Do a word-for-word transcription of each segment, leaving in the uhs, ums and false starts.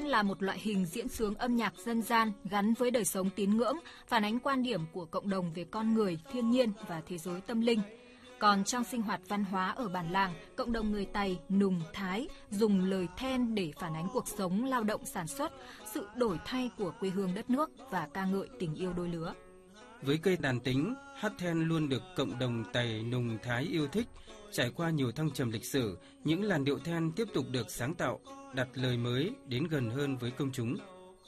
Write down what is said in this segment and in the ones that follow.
then là một loại hình diễn xướng âm nhạc dân gian gắn với đời sống tín ngưỡng, phản ánh quan điểm của cộng đồng về con người, thiên nhiên và thế giới tâm linh. Còn trong sinh hoạt văn hóa ở bản làng, cộng đồng người Tày, Nùng, Thái dùng lời then để phản ánh cuộc sống lao động sản xuất, sự đổi thay của quê hương đất nước và ca ngợi tình yêu đôi lứa. Với cây đàn tính, hát then luôn được cộng đồng Tày, Nùng, Thái yêu thích. Trải qua nhiều thăng trầm lịch sử, những làn điệu then tiếp tục được sáng tạo, đặt lời mới đến gần hơn với công chúng.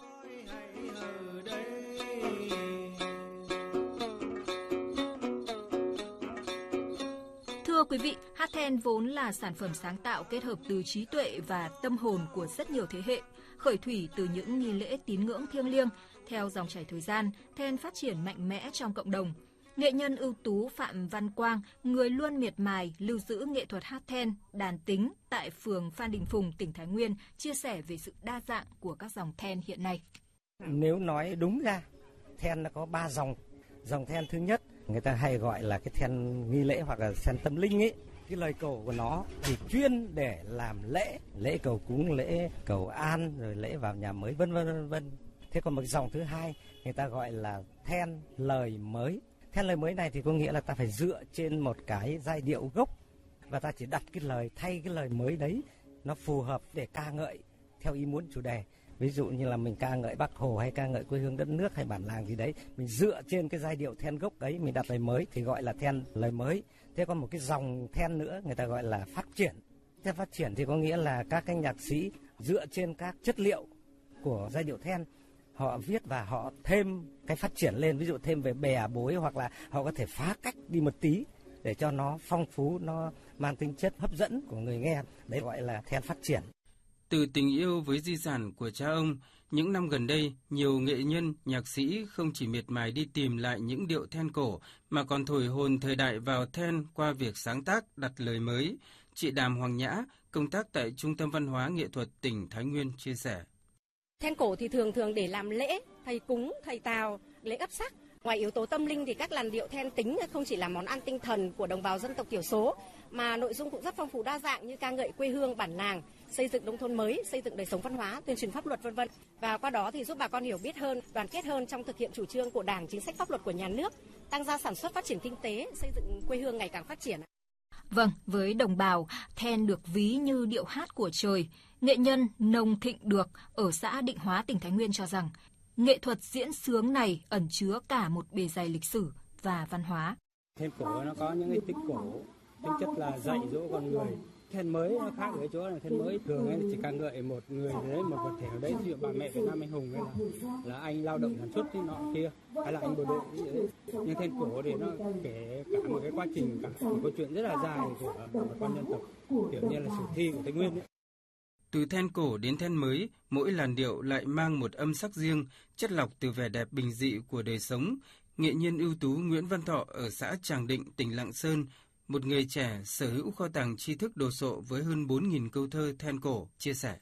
Thưa quý vị, hát then vốn là sản phẩm sáng tạo kết hợp từ trí tuệ và tâm hồn của rất nhiều thế hệ, khởi thủy từ những nghi lễ tín ngưỡng thiêng liêng. Theo dòng chảy thời gian, then phát triển mạnh mẽ trong cộng đồng. Nghệ nhân ưu tú Phạm Văn Quang, người luôn miệt mài lưu giữ nghệ thuật hát then, đàn tính tại phường Phan Đình Phùng, tỉnh Thái Nguyên, chia sẻ về sự đa dạng của các dòng then hiện nay. Nếu nói đúng ra, then nó có ba dòng. Dòng then thứ nhất, người ta hay gọi là cái then nghi lễ hoặc là then tâm linh ấy. Cái lời cầu của nó thì chuyên để làm lễ, lễ cầu cúng, lễ cầu an, rồi lễ vào nhà mới, vân vân vân vân. Thế còn một dòng thứ hai, người ta gọi là then lời mới. Then lời mới này thì có nghĩa là ta phải dựa trên một cái giai điệu gốc và ta chỉ đặt cái lời thay cái lời mới đấy nó phù hợp để ca ngợi theo ý muốn chủ đề. Ví dụ như là mình ca ngợi Bác Hồ hay ca ngợi quê hương đất nước hay bản làng gì đấy, mình dựa trên cái giai điệu then gốc ấy mình đặt lời mới thì gọi là then lời mới. Thế còn một cái dòng then nữa người ta gọi là phát triển. Then phát triển thì có nghĩa là các cái nhạc sĩ dựa trên các chất liệu của giai điệu then, họ viết và họ thêm cái phát triển lên, ví dụ thêm về bè bối hoặc là họ có thể phá cách đi một tí để cho nó phong phú, nó mang tính chất hấp dẫn của người nghe. Đấy gọi là then phát triển. Từ tình yêu với di sản của cha ông, những năm gần đây, nhiều nghệ nhân, nhạc sĩ không chỉ miệt mài đi tìm lại những điệu then cổ mà còn thổi hồn thời đại vào then qua việc sáng tác, đặt lời mới. Chị Đàm Hoàng Nhã, công tác tại Trung tâm Văn hóa Nghệ thuật tỉnh Thái Nguyên chia sẻ. Then cổ thì thường thường để làm lễ, thầy cúng, thầy tào, lễ ấp sắc. Ngoài yếu tố tâm linh thì các làn điệu then tính không chỉ là món ăn tinh thần của đồng bào dân tộc thiểu số, mà nội dung cũng rất phong phú đa dạng như ca ngợi quê hương, bản làng, xây dựng nông thôn mới, xây dựng đời sống văn hóa, tuyên truyền pháp luật vân vân. Và qua đó thì giúp bà con hiểu biết hơn, đoàn kết hơn trong thực hiện chủ trương của Đảng, chính sách pháp luật của nhà nước, tăng gia sản xuất, phát triển kinh tế, xây dựng quê hương ngày càng phát triển. Vâng, với đồng bào, then được ví như điệu hát của trời. Nghệ nhân Nông Thịnh Được ở xã Định Hóa, tỉnh Thái Nguyên cho rằng nghệ thuật diễn xướng này ẩn chứa cả một bề dày lịch sử và văn hóa. Then cổ nó có những cái tích cổ, tính chất là dạy dỗ con người. Then mới nó khác ở cái chỗ là then mới thường ấy chỉ ca ngợi một người đấy, một vật thể ở đấy, ví dụ bà mẹ Việt Nam anh hùng hay là là anh lao động sản xuất thế nọ kia, hay là anh bộ đội gì đấy. Nhưng then cổ thì nó kể cả một cái quá trình, cả một câu chuyện rất là dài của một con dân tộc, kiểu như là sử thi của Tây Nguyên ấy. Từ then cổ đến then mới, mỗi làn điệu lại mang một âm sắc riêng, chất lọc từ vẻ đẹp bình dị của đời sống. Nghệ nhân ưu tú Nguyễn Văn Thọ ở xã Tràng Định, tỉnh Lạng Sơn, một người trẻ sở hữu kho tàng tri thức đồ sộ với hơn bốn nghìn câu thơ then cổ, chia sẻ.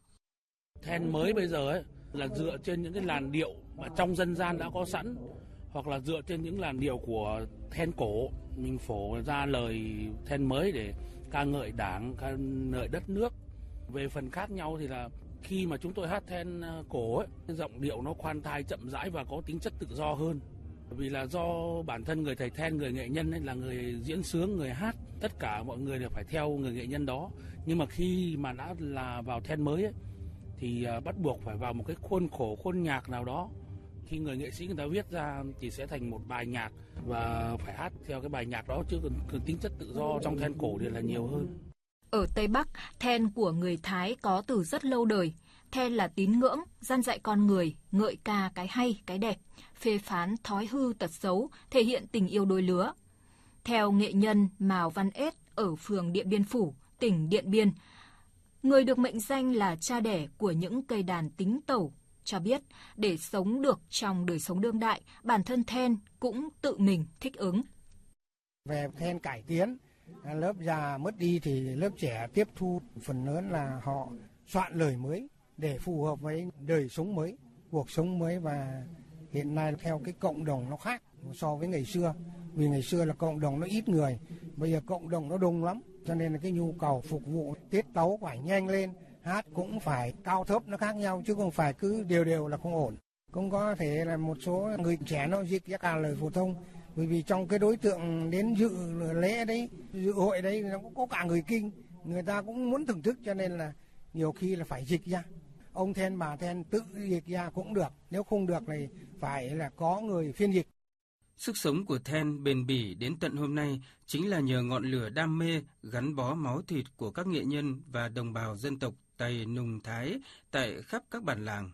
Then mới bây giờ ấy là dựa trên những cái làn điệu mà trong dân gian đã có sẵn, hoặc là dựa trên những làn điệu của then cổ, mình phổ ra lời then mới để ca ngợi Đảng, ca ngợi đất nước. Về phần khác nhau thì là khi mà chúng tôi hát then cổ ấy, giọng điệu nó khoan thai, chậm rãi và có tính chất tự do hơn. Vì là do bản thân người thầy then, người nghệ nhân ấy là người diễn xướng, người hát, tất cả mọi người đều phải theo người nghệ nhân đó. Nhưng mà khi mà đã là vào then mới ấy, thì bắt buộc phải vào một cái khuôn khổ, khuôn nhạc nào đó. Khi người nghệ sĩ người ta viết ra thì sẽ thành một bài nhạc và phải hát theo cái bài nhạc đó, chứ còn tính chất tự do trong then cổ thì là nhiều hơn. Ở Tây Bắc, then của người Thái có từ rất lâu đời. Then là tín ngưỡng, răn dạy con người, ngợi ca cái hay, cái đẹp, phê phán thói hư tật xấu, thể hiện tình yêu đôi lứa. Theo nghệ nhân Mào Văn Ết ở phường Điện Biên Phủ, tỉnh Điện Biên, người được mệnh danh là cha đẻ của những cây đàn tính tẩu, cho biết để sống được trong đời sống đương đại, bản thân then cũng tự mình thích ứng. Về then cải tiến, lớp già mất đi thì lớp trẻ tiếp thu, phần lớn là họ soạn lời mới để phù hợp với đời sống mới, cuộc sống mới, và hiện nay theo cái cộng đồng nó khác so với ngày xưa. Vì ngày xưa là cộng đồng nó ít người, bây giờ cộng đồng nó đông lắm, cho nên là cái nhu cầu phục vụ tiết tấu phải nhanh lên, Hát cũng phải cao thấp nó khác nhau chứ không phải cứ đều đều là không ổn. Cũng có thể là một số người trẻ nó dịch ra cả lời phổ thông, bởi vì trong cái đối tượng đến dự lễ đấy, dự hội đấy nó cũng có cả người Kinh, người ta cũng muốn thưởng thức cho nên là nhiều khi là phải dịch ra. Ông then bà then tự dịch ra cũng được, nếu không được thì phải là có người phiên dịch. Sức sống của then bền bỉ đến tận hôm nay chính là nhờ ngọn lửa đam mê gắn bó máu thịt của các nghệ nhân và đồng bào dân tộc Tày, Nùng, Thái tại khắp các bản làng.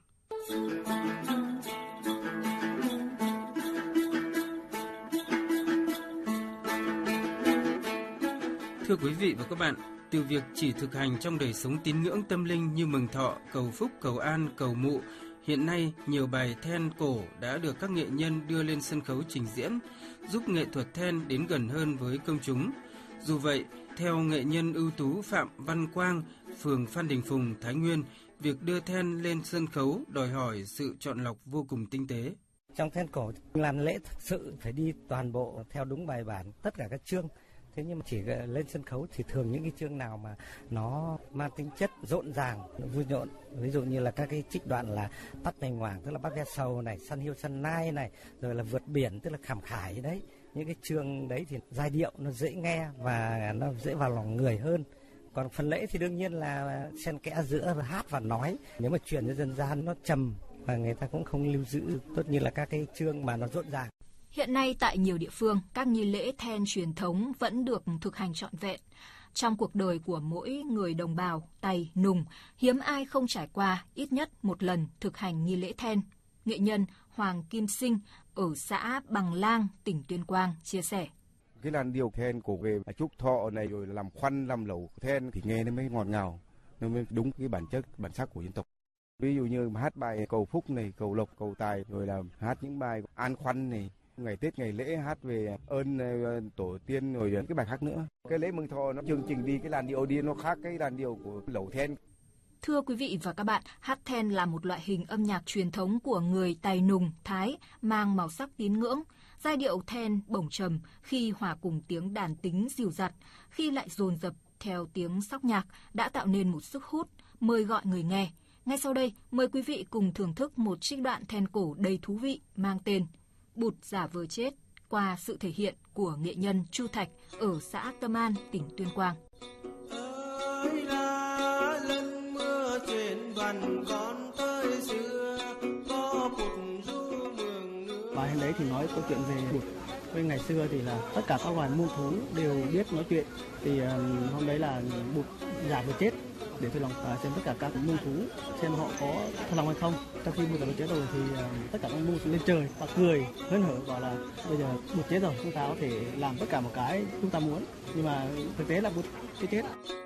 Thưa quý vị và các bạn, từ việc chỉ thực hành trong đời sống tín ngưỡng tâm linh như mừng thọ, cầu phúc, cầu an, cầu mụ, hiện nay nhiều bài then cổ đã được các nghệ nhân đưa lên sân khấu trình diễn, giúp nghệ thuật then đến gần hơn với công chúng. Dù vậy, theo nghệ nhân ưu tú Phạm Văn Quang, phường Phan Đình Phùng, Thái Nguyên, việc đưa then lên sân khấu đòi hỏi sự chọn lọc vô cùng tinh tế. Trong then cổ làm lễ thật sự phải đi toàn bộ theo đúng bài bản, tất cả các chương. Thế nhưng mà chỉ lên sân khấu thì thường những cái chương nào mà nó mang tính chất rộn ràng, vui nhộn, ví dụ như là các cái trích đoạn là Tắt Thành Hoàng, tức là Bác Ve Sầu này, Săn Hiêu Săn Nai này, rồi là Vượt Biển, tức là Khảm Khải đấy. Những cái chương đấy thì giai điệu nó dễ nghe và nó dễ vào lòng người hơn. Còn phần lễ thì đương nhiên là xen kẽ giữa hát và nói. Nếu mà truyền cho dân gian nó trầm và người ta cũng không lưu giữ tốt như là các cái chương mà nó rộn ràng. Hiện nay tại nhiều địa phương, các nghi lễ then truyền thống vẫn được thực hành trọn vẹn. Trong cuộc đời của mỗi người đồng bào, Tày, Nùng, hiếm ai không trải qua ít nhất một lần thực hành nghi lễ then. Nghệ nhân Hoàng Kim Sinh ở xã Bằng Lang, tỉnh Tuyên Quang chia sẻ. Cái làn điệu then cổ về chúc thọ này rồi làm khoăn, làm lẩu then thì nghe nó mới ngọt ngào, nó mới đúng cái bản chất, bản sắc của dân tộc. Ví dụ như hát bài cầu phúc này, cầu lộc, cầu tài, rồi là hát những bài an khoăn này, ngày Tết, ngày lễ hát về ơn tổ tiên, rồi cái bài khác nữa. Cái lễ mừng thọ nó chương trình đi cái làn điệu đi nó khác cái làn điệu của lẩu then. Thưa quý vị và các bạn, hát then là một loại hình âm nhạc truyền thống của người Tày, Nùng, Thái, mang màu sắc tín ngưỡng. Giai điệu then bổng trầm khi hòa cùng tiếng đàn tính dìu dặt, khi lại dồn dập theo tiếng sóc nhạc đã tạo nên một sức hút, mời gọi người nghe. Ngay sau đây, mời quý vị cùng thưởng thức một trích đoạn then cổ đầy thú vị mang tên Bụt giả vờ chết qua sự thể hiện của nghệ nhân Chu Thạch ở xã Tâm An, tỉnh Tuyên Quang. Ơi là lần mưa trên vằn con tới xưa có Bụt du đường nữa. Bài đấy thì nói câu chuyện về Bụt. Bên ngày xưa thì là tất cả các loài muôn thú đều biết nói chuyện. Thì um, hôm đấy là Bụt giả vờ chết để thử lòng uh, xem tất cả các muôn thú xem họ có thật lòng hay không. Sau khi Bụt giả vờ chết rồi thì uh, tất cả các muôn thú lên trời và cười hớn hở bảo là bây giờ Bụt chết rồi, chúng ta có thể làm tất cả một cái chúng ta muốn. Nhưng mà thực tế là Bụt chưa chết.